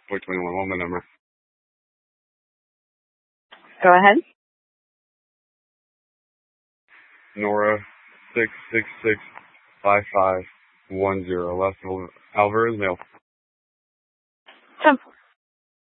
421, one my number. Go ahead. Nora 6665510. Last Alvarez, male. 10